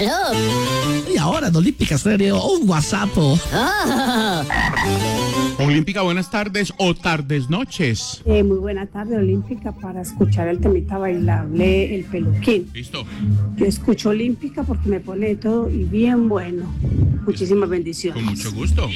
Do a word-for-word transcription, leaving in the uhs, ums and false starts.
Aló. Y ahora en Olímpica Stereo, un WhatsApp. Oh. Olímpica, buenas tardes o tardes noches. Eh, muy buena tarde, Olímpica, para escuchar el temita bailable, el peluquín. Listo. Yo escucho Olímpica porque me pone de todo y bien bueno. Muchísimas bendiciones. Con mucho gusto.